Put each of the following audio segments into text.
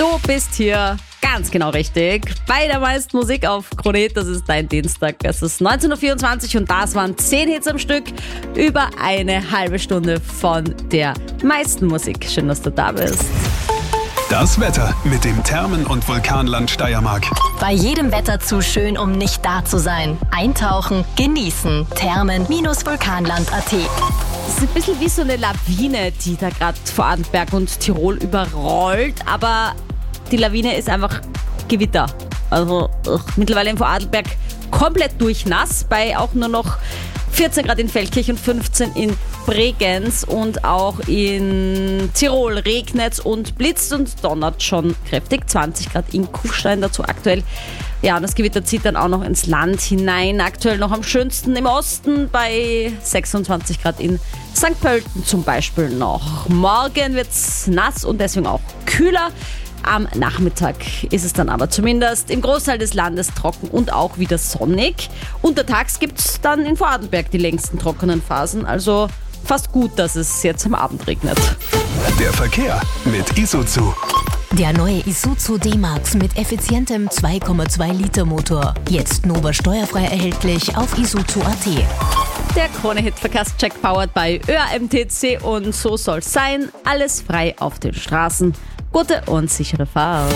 Du bist hier ganz genau richtig. Bei der meisten Musik auf Krone Hit, das ist dein Dienstag. Es ist 19.24 Uhr und das waren 10 Hits am Stück. Über eine halbe Stunde von der meisten Musik. Schön, dass du da bist. Das Wetter mit dem Thermen- und Vulkanland Steiermark. Bei jedem Wetter zu schön, um nicht da zu sein. Eintauchen, genießen. Thermen-vulkanland.at. Es ist ein bisschen wie so eine Lawine, die da gerade Vorarlberg und Tirol überrollt. Aber die Lawine ist einfach Gewitter. Also mittlerweile in Vorarlberg komplett durchnass. Bei auch nur noch 14 Grad in Feldkirch und 15 in Bregenz, und auch in Tirol regnet's und blitzt und donnert schon kräftig. 20 Grad in Kufstein dazu aktuell. Ja, und das Gewitter zieht dann auch noch ins Land hinein. Aktuell noch am schönsten im Osten bei 26 Grad in St. Pölten zum Beispiel noch. Morgen wird's nass und deswegen auch kühler. Am Nachmittag ist es dann aber zumindest im Großteil des Landes trocken und auch wieder sonnig. Untertags gibt es dann in Vorarlberg die längsten trockenen Phasen, also fast gut, dass es jetzt am Abend regnet. Der Verkehr mit Isuzu. Der neue Isuzu D-Max mit effizientem 2,2 Liter Motor. Jetzt Nova steuerfrei erhältlich auf isuzu.at. Der Krone-Hit-Verkehrscheck powered bei ÖAMTC, und so soll's sein. Alles frei auf den Straßen. Gute und sichere Fahrt.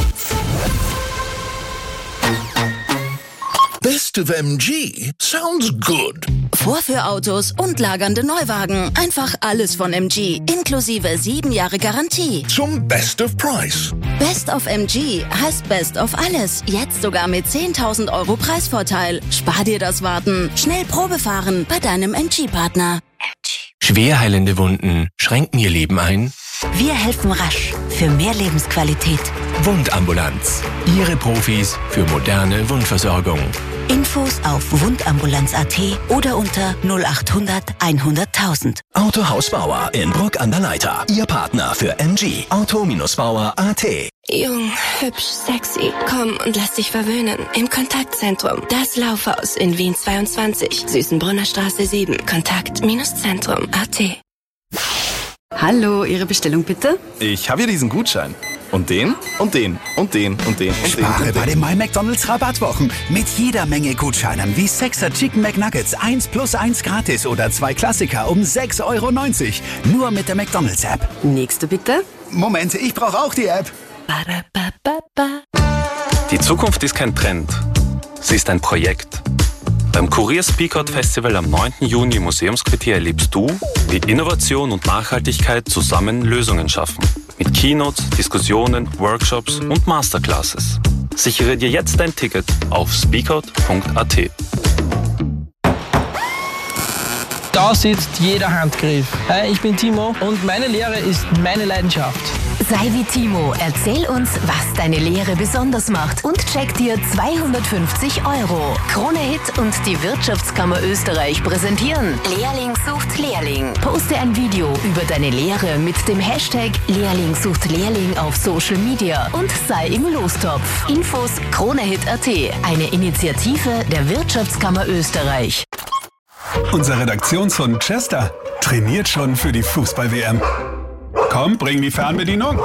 Best of MG sounds good. Vorführautos und lagernde Neuwagen. Einfach alles von MG. Inklusive 7 Jahre Garantie. Zum Best of Price. Best of MG heißt Best of alles. Jetzt sogar mit 10.000 Euro Preisvorteil. Spar dir das Warten. Schnell Probe fahren bei deinem MG-Partner. Schwer heilende Wunden schränken ihr Leben ein? Wir helfen rasch für mehr Lebensqualität. Wundambulanz. Ihre Profis für moderne Wundversorgung. Infos auf wundambulanz.at oder unter 0800 100.000. Autohaus Bauer in Bruck an der Leitha. Ihr Partner für MG. Auto-Bauer.at. Jung, hübsch, sexy. Komm und lass dich verwöhnen. Im Kontaktzentrum. Das Laufhaus in Wien 22. Süßenbrunner Straße 7. Kontakt-Zentrum.at. Hallo, Ihre Bestellung bitte? Ich habe hier diesen Gutschein. Und den, und den, und den, und den, und Spare den. bei den My McDonald's Rabattwochen. Mit jeder Menge Gutscheinen wie 6er Chicken McNuggets 1 plus 1 gratis oder 2 Klassiker um 6,90 €. Nur mit der McDonald's App. Nächste bitte. Moment, ich brauche auch die App. Die Zukunft ist kein Trend. Sie ist ein Projekt. Beim Kurier Speakout Festival am 9. Juni im Museumsquartier erlebst du, wie Innovation und Nachhaltigkeit zusammen Lösungen schaffen. Mit Keynotes, Diskussionen, Workshops und Masterclasses. Sichere dir jetzt dein Ticket auf speakout.at. Da sitzt jeder Handgriff. Hi, ich bin Timo und meine Lehre ist meine Leidenschaft. Sei wie Timo, erzähl uns, was deine Lehre besonders macht und check dir 250 €. Krone Hit und die Wirtschaftskammer Österreich präsentieren Lehrling sucht Lehrling. Poste ein Video über deine Lehre mit dem Hashtag Lehrling sucht Lehrling auf Social Media und sei im Lostopf. Infos KroneHit.at, eine Initiative der Wirtschaftskammer Österreich. Unser Redaktionshund Chester trainiert schon für die Fußball-WM. Komm, bring die Fernbedienung.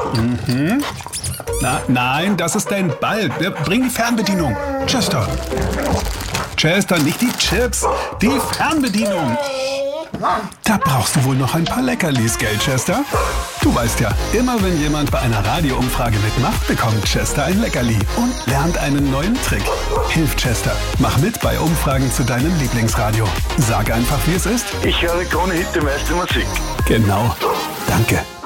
Nein, das ist dein Ball. Bring die Fernbedienung. Chester. Chester, nicht die Chips, die Fernbedienung. Da brauchst du wohl noch ein paar Leckerlis, gell, Chester? Du weißt ja, immer wenn jemand bei einer Radioumfrage mitmacht, bekommt Chester ein Leckerli und lernt einen neuen Trick. Hilf Chester. Mach mit bei Umfragen zu deinem Lieblingsradio. Sag einfach, wie es ist. Ich höre Krone Hit, die meiste Musik. Genau. Danke.